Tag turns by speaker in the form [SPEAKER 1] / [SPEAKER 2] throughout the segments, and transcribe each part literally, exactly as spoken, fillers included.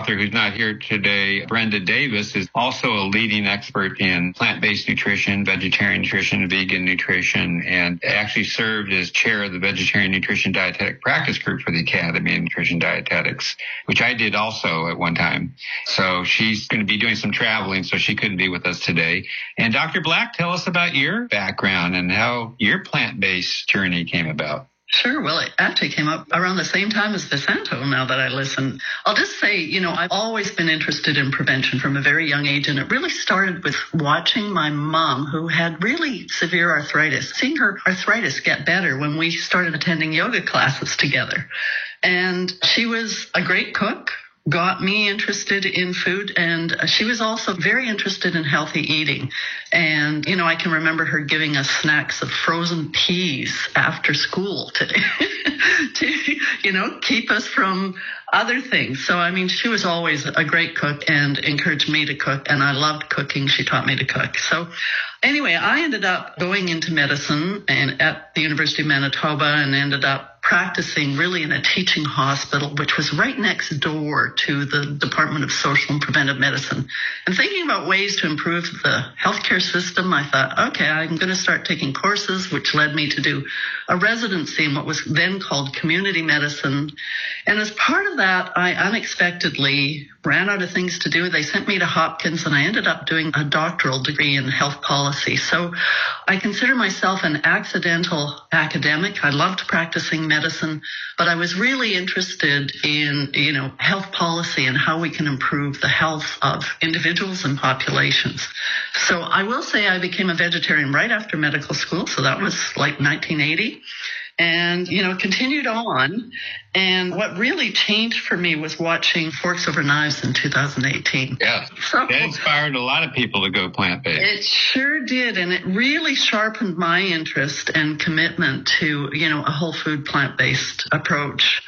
[SPEAKER 1] author who's not here today, Brenda Davis, is also a leading expert in plant-based nutrition, vegetarian nutrition, vegan nutrition, and actually served as chair of the Vegetarian Nutrition Dietetic Practice Group for the Academy of Nutrition Dietetics, which I did also at one time. So she's going to be doing some traveling, so she couldn't be with us today. And Doctor Black, tell us about your background and how your plant-based journey came about.
[SPEAKER 2] Sure. Well, it actually came up around the same time as Visanto, now that I listen. I'll just say, you know, I've always been interested in prevention from a very young age, and it really started with watching my mom, who had really severe arthritis, seeing her arthritis get better when we started attending yoga classes together. And she was a great cook, got me interested in food, and she was also very interested in healthy eating. And, you know, I can remember her giving us snacks of frozen peas after school to, to you know, keep us from other things. So, I mean, she was always a great cook and encouraged me to cook, and I loved cooking. She taught me to cook. So anyway, I ended up going into medicine and at the University of Manitoba, and ended up practicing really in a teaching hospital, which was right next door to the Department of Social and Preventive Medicine. And thinking about ways to improve the healthcare system, I thought, okay, I'm going to start taking courses, which led me to do a residency in what was then called community medicine. And as part of that, I unexpectedly ran out of things to do. They sent me to Hopkins, and I ended up doing a doctoral degree in health policy. So I consider myself an accidental academic. I loved practicing medicine, but I was really interested in, you know, health policy and how we can improve the health of individuals and populations. So I will say I became a vegetarian right after medical school. So that was like nineteen eighty. And, you know, continued on. And what really changed for me was watching Forks Over Knives in two thousand eighteen.
[SPEAKER 1] Yeah,
[SPEAKER 2] so,
[SPEAKER 1] that inspired a lot of people to go plant-based.
[SPEAKER 2] It sure did. And it really sharpened my interest and commitment to, you know, a whole food plant-based approach.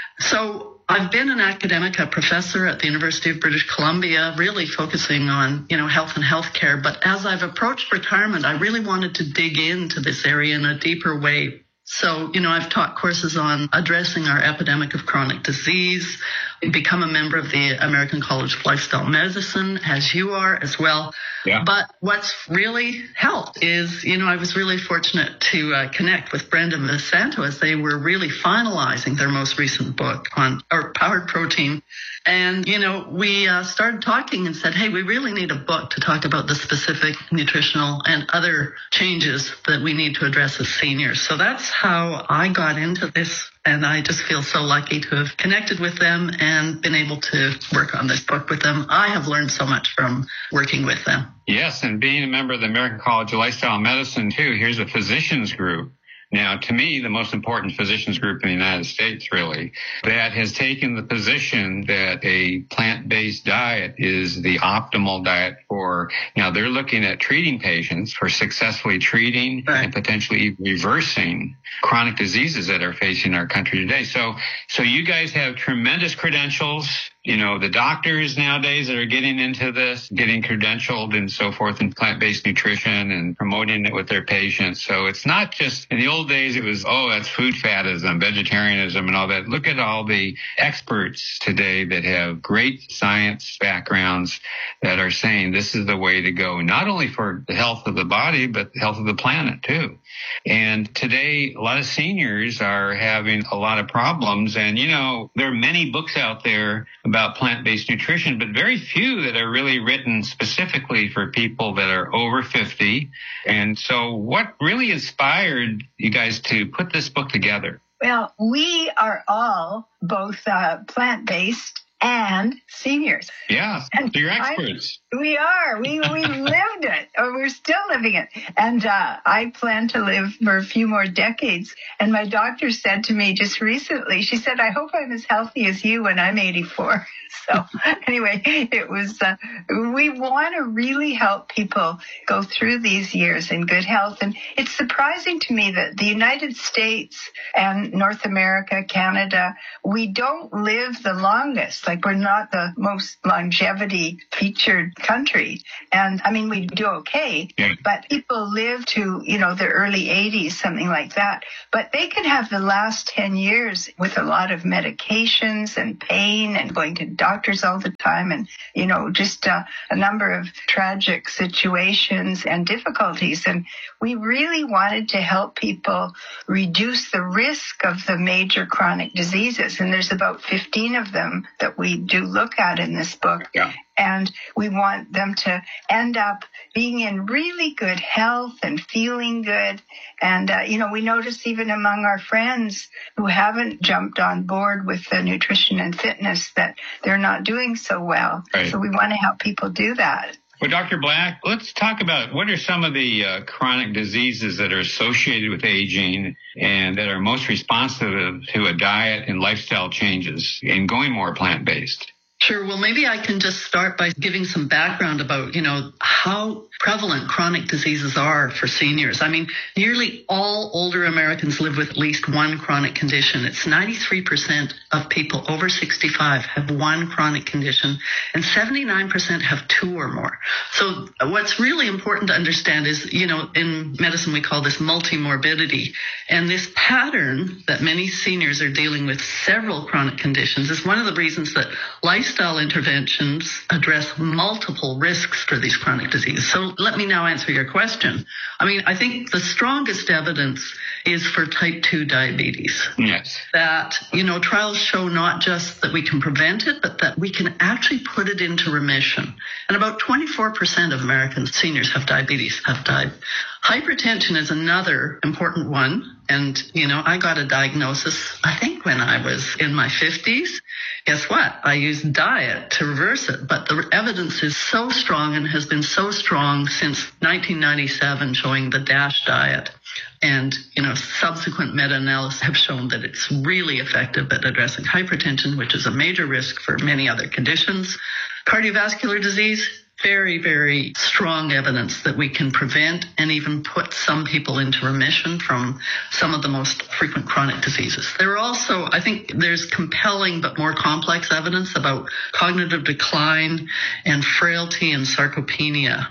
[SPEAKER 2] So I've been an academic, a professor at the University of British Columbia, really focusing on, you know, health and healthcare. But as I've approached retirement, I really wanted to dig into this area in a deeper way. So, you know, I've taught courses on addressing our epidemic of chronic disease, become a member of the American College of Lifestyle Medicine, as you are as well.
[SPEAKER 1] Yeah.
[SPEAKER 2] But what's really helped is, you know, I was really fortunate to uh, connect with Brenda and Visanto as they were really finalizing their most recent book on our powered protein. And, you know, we uh, started talking and said, hey, we really need a book to talk about the specific nutritional and other changes that we need to address as seniors. So that's how I got into this. And I just feel so lucky to have connected with them and been able to work on this book with them. I have learned so much from working with them.
[SPEAKER 1] Yes, and being a member of the American College of Lifestyle Medicine, too, here's a physicians group. Now, to me, the most important physicians group in the United States, really, that has taken the position that a plant-based diet is the optimal diet for, now they're looking at treating patients for successfully treating
[SPEAKER 2] right.
[SPEAKER 1] and potentially reversing chronic diseases that are facing our country today. So, so you guys have tremendous credentials. You know, the doctors nowadays that are getting into this, getting credentialed and so forth in plant-based nutrition and promoting it with their patients. So it's not just, in the old days, it was, oh, that's food faddism, vegetarianism and all that. Look at all the experts today that have great science backgrounds that are saying this is the way to go, not only for the health of the body, but the health of the planet too. And today, a lot of seniors are having a lot of problems. And, you know, there are many books out there about plant-based nutrition, but very few that are really written specifically for people that are over fifty. And so what really inspired you guys to put this book together?
[SPEAKER 3] Well, we are all both uh, plant-based and seniors.
[SPEAKER 1] Yeah,
[SPEAKER 3] and
[SPEAKER 1] you're experts.
[SPEAKER 3] I, we are. We we lived it, or we're still living it. And uh, I plan to live for a few more decades. And my doctor said to me just recently, she said, I hope I'm as healthy as you when I'm eighty-four. So anyway, it was, uh, we want to really help people go through these years in good health. And it's surprising to me that the United States and North America, Canada, we don't live the longest. Like Like, we're not the most longevity featured country. And I mean, we do okay,
[SPEAKER 1] yeah.
[SPEAKER 3] but people live to, you know, the early eighties, something like that. But they could have the last ten years with a lot of medications and pain and going to doctors all the time and, you know, just uh, a number of tragic situations and difficulties. And we really wanted to help people reduce the risk of the major chronic diseases. And there's about fifteen of them that we do look at in this book.
[SPEAKER 1] Yeah.
[SPEAKER 3] And we want them to end up being in really good health and feeling good. And, uh, you know, we notice even among our friends who haven't jumped on board with the nutrition and fitness that they're not doing so well.
[SPEAKER 1] Right.
[SPEAKER 3] So we want to help people do that.
[SPEAKER 1] Well, Doctor Black, let's talk about what are some of the uh, chronic diseases that are associated with aging and that are most responsive to a diet and lifestyle changes and going more plant-based.
[SPEAKER 2] Sure. Well, maybe I can just start by giving some background about, you know, how prevalent chronic diseases are for seniors. I mean, nearly all older Americans live with at least one chronic condition. It's ninety-three percent of people over sixty-five have one chronic condition, and seventy-nine percent have two or more. So what's really important to understand is, you know, in medicine we call this multimorbidity. And this pattern that many seniors are dealing with several chronic conditions is one of the reasons that lifestyle interventions address multiple risks for these chronic diseases. So let me now answer your question. I mean, I think the strongest evidence is for type two diabetes.
[SPEAKER 1] Yes.
[SPEAKER 2] That, you know, trials show not just that we can prevent it, but that we can actually put it into remission. And about twenty-four percent of American seniors have diabetes, have died. Hypertension is another important one. And, you know, I got a diagnosis, I think, when I was in my fifties. Guess what? I used diet to reverse it. But the evidence is so strong and has been so strong since nineteen ninety-seven, showing the DASH diet. And, you know, subsequent meta-analysis have shown that it's really effective at addressing hypertension, which is a major risk for many other conditions. Cardiovascular disease, very, very strong evidence that we can prevent and even put some people into remission from some of the most frequent chronic diseases. There are also, I think there's compelling but more complex evidence about cognitive decline and frailty and sarcopenia.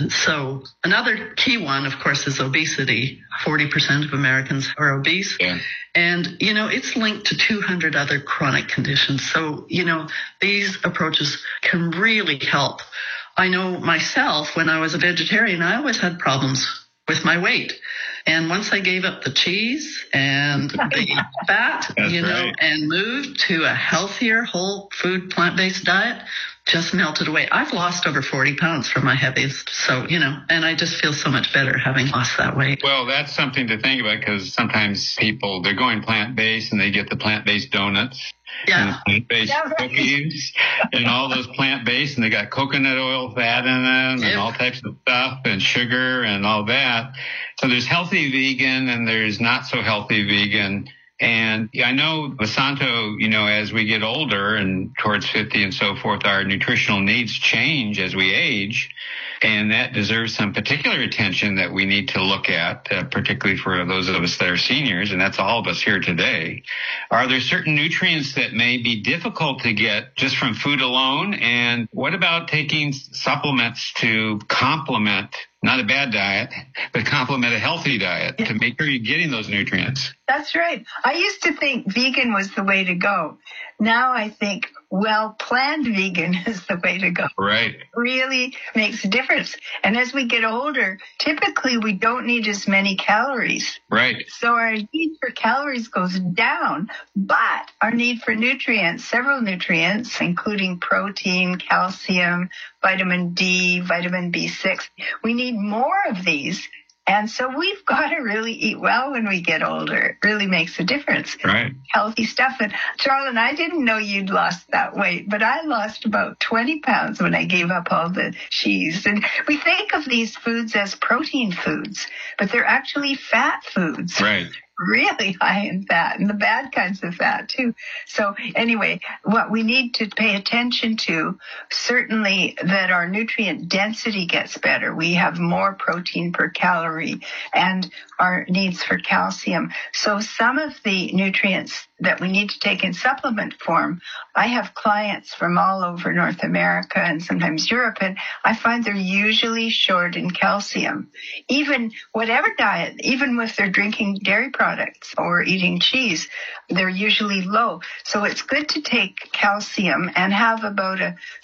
[SPEAKER 2] So another key one, of course, is obesity. forty percent of Americans are obese.
[SPEAKER 1] Yeah.
[SPEAKER 2] And, you know, it's linked to two hundred other chronic conditions. So, you know, these approaches can really help. I know myself, when I was a vegetarian, I always had problems with my weight. And once I gave up the cheese and the fat,
[SPEAKER 1] That's
[SPEAKER 2] you know,
[SPEAKER 1] right.
[SPEAKER 2] and moved to a healthier, whole food, plant-based diet, just melted away. I've lost over forty pounds from my heaviest. So, you know, and I just feel so much better having lost that weight.
[SPEAKER 1] Well, that's something to think about because sometimes people, they're going plant-based and they get the plant-based donuts.
[SPEAKER 2] Yeah.
[SPEAKER 1] And plant-based
[SPEAKER 3] Yeah, right.
[SPEAKER 1] cookies and all those plant-based, and they got coconut oil fat in them
[SPEAKER 2] Yep.
[SPEAKER 1] and all types of stuff and sugar and all that. So there's healthy vegan and there's not so healthy vegan. And I know, Vasanto, you know, as we get older and towards fifty and so forth, our nutritional needs change as we age. And that deserves some particular attention that we need to look at, uh, particularly for those of us that are seniors, and that's all of us here today. Are there certain nutrients that may be difficult to get just from food alone? And what about taking supplements to complement, not a bad diet, but complement a healthy diet to make sure you're getting those nutrients?
[SPEAKER 3] That's right. I used to think vegan was the way to go. Now I think well-planned vegan is the way to go.
[SPEAKER 1] Right.
[SPEAKER 3] Really makes a difference. And as we get older, typically we don't need as many calories.
[SPEAKER 1] Right.
[SPEAKER 3] So our need for calories goes down, but our need for nutrients, several nutrients, including protein, calcium, vitamin D, vitamin B six, we need more of these. And so we've got to really eat well when we get older. It really makes a difference.
[SPEAKER 1] Right.
[SPEAKER 3] Healthy stuff. And Charlene, I didn't know you'd lost that weight, but I lost about twenty pounds when I gave up all the cheese. And we think of these foods as protein foods, but they're actually fat foods.
[SPEAKER 1] Right.
[SPEAKER 3] Really high in fat, and the bad kinds of fat too. So anyway, what we need to pay attention to, certainly that our nutrient density gets better. We have more protein per calorie and our needs for calcium. So some of the nutrients that we need to take in supplement form. I have clients from all over North America and sometimes Europe, and I find they're usually short in calcium. Even whatever diet, even if they're drinking dairy products or eating cheese, they're usually low. So it's good to take calcium and have about a